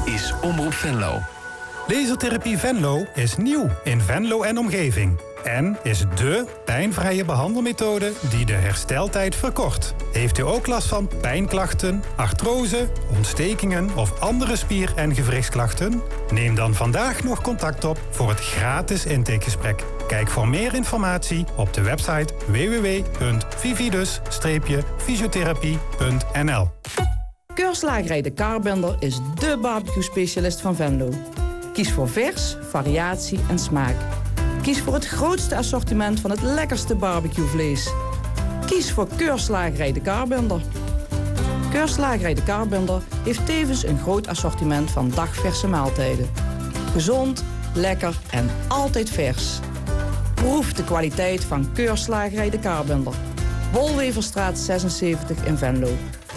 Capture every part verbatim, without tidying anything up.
is Omroep Venlo. Lasertherapie Venlo is nieuw in Venlo en omgeving. En is dé pijnvrije behandelmethode die de hersteltijd verkort. Heeft u ook last van pijnklachten, artrose, ontstekingen of andere spier- en gewrichtsklachten? Neem dan vandaag nog contact op voor het gratis intakegesprek. Kijk voor meer informatie op de website w w w punt vividus fysiotherapie punt n l. Keurslagerij De Kaarbender is dé barbecue-specialist van Venlo. Kies voor vers, variatie en smaak. Kies voor het grootste assortiment van het lekkerste barbecuevlees. Kies voor Keurslagerij De Kaarbender. Keurslagerij De Kaarbender heeft tevens een groot assortiment van dagverse maaltijden. Gezond, lekker en altijd vers. Proef de kwaliteit van Keurslagerij De Kaarbender. Wolweverstraat zesenzeventig in Venlo.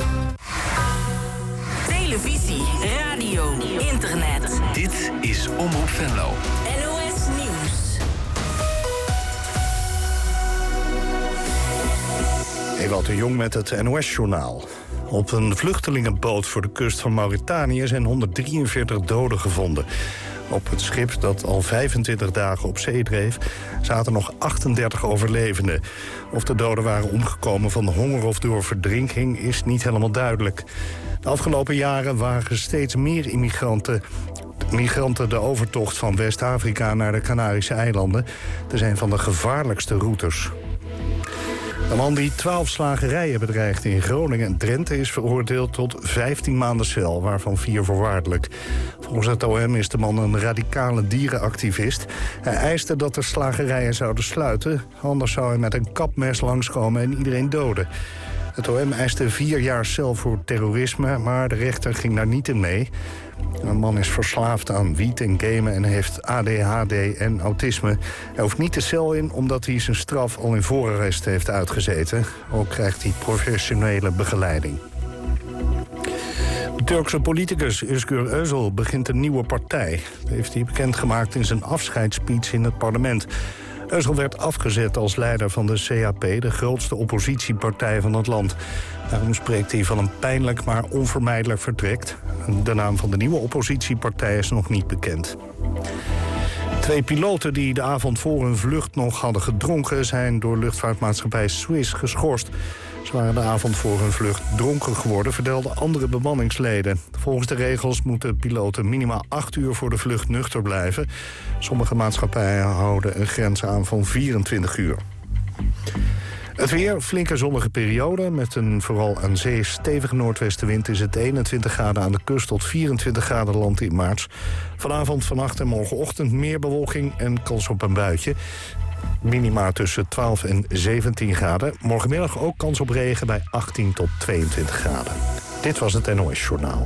Televisie, radio, internet. Dit is Omroep Venlo. N O S Nieuws. Ewout de Jong met het N O S-journaal. Op een vluchtelingenboot voor de kust van Mauritanië zijn honderddrieënveertig doden gevonden. Op het schip dat al vijfentwintig dagen op zee dreef, zaten nog achtendertig overlevenden. Of de doden waren omgekomen van de honger of door verdrinking is niet helemaal duidelijk. De afgelopen jaren wagen steeds meer immigranten migranten de overtocht van West-Afrika naar de Canarische eilanden. Te zijn van de gevaarlijkste routes. De man die twaalf slagerijen bedreigde in Groningen en Drenthe is veroordeeld tot vijftien maanden cel, waarvan vier voorwaardelijk. Volgens het O M is de man een radicale dierenactivist. Hij eiste dat de slagerijen zouden sluiten, anders zou hij met een kapmes langskomen en iedereen doden. Het O M eiste vier jaar cel voor terrorisme, maar de rechter ging daar niet in mee. Een man is verslaafd aan wiet en gamen en heeft A D H D en autisme. Hij hoeft niet de cel in omdat hij zijn straf al in voorarrest heeft uitgezeten. Ook krijgt hij professionele begeleiding. De Turkse politicus Özgür Özel begint een nieuwe partij. Dat heeft hij bekendgemaakt in zijn afscheidsspeech in het parlement. Özel werd afgezet als leider van de C H P, de grootste oppositiepartij van het land. Daarom spreekt hij van een pijnlijk maar onvermijdelijk vertrek. De naam van de nieuwe oppositiepartij is nog niet bekend. Twee piloten die de avond voor hun vlucht nog hadden gedronken zijn door luchtvaartmaatschappij Swiss geschorst. Ze waren de avond voor hun vlucht dronken geworden, vertelden andere bemanningsleden. Volgens de regels moeten piloten minimaal acht uur voor de vlucht nuchter blijven. Sommige maatschappijen houden een grens aan van vierentwintig uur. Het weer, flinke zonnige periode. Met een vooral aan zee stevige noordwestenwind is het eenentwintig graden aan de kust tot vierentwintig graden land in maart. Vanavond, vannacht en morgenochtend meer bewolking en kans op een buitje. Minima tussen twaalf en zeventien graden. Morgenmiddag ook kans op regen bij achttien tot tweeëntwintig graden. Dit was het N O S-journaal.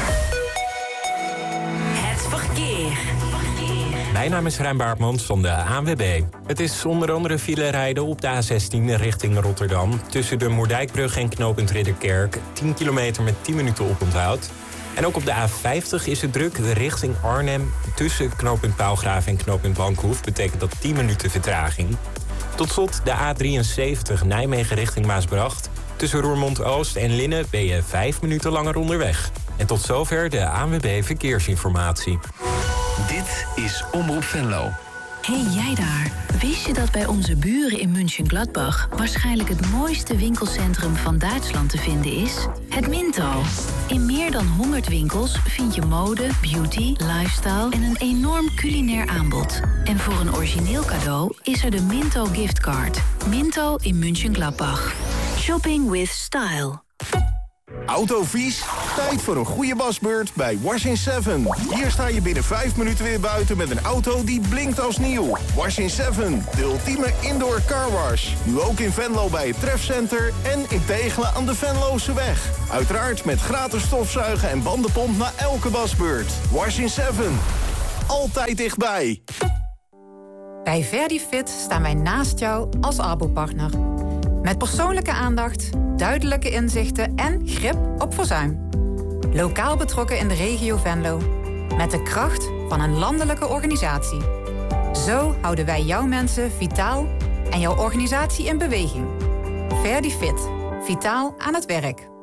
Het verkeer. Mijn naam is Rijn Baartmans van de A N W B. Het is onder andere file rijden op de A zestien richting Rotterdam. Tussen de Moerdijkbrug en knooppunt Ridderkerk. tien kilometer met tien minuten oponthoud. En ook op de A vijftig is het druk richting Arnhem. Tussen knooppunt Paalgraaf en knooppunt Bankhoef betekent dat tien minuten vertraging. Tot slot de A drieënzeventig Nijmegen richting Maasbracht. Tussen Roermond-Oost en Linnen ben je vijf minuten langer onderweg. En tot zover de A N W B Verkeersinformatie. Dit is Omroep Venlo. Hey jij daar, wist je dat bij onze buren in München-Gladbach waarschijnlijk het mooiste winkelcentrum van Duitsland te vinden is? Het Minto. In meer dan honderd winkels vind je mode, beauty, lifestyle en een enorm culinair aanbod. En voor een origineel cadeau is er de Minto giftcard. Minto in München-Gladbach. Shopping with style. Autovies? Tijd voor een goede wasbeurt bij Wash in seven. Hier sta je binnen vijf minuten weer buiten met een auto die blinkt als nieuw. Wash in seven, de ultieme indoor car wash. Nu ook in Venlo bij het Trefcenter en in Tegelen aan de Venloseweg. Uiteraard met gratis stofzuigen en bandenpomp na elke wasbeurt. Wash in seven. Altijd dichtbij. Bij Verdifit staan wij naast jou als Arbo-partner. Met persoonlijke aandacht, duidelijke inzichten en grip op verzuim. Lokaal betrokken in de regio Venlo. Met de kracht van een landelijke organisatie. Zo houden wij jouw mensen vitaal en jouw organisatie in beweging. Verdifit. Vitaal aan het werk.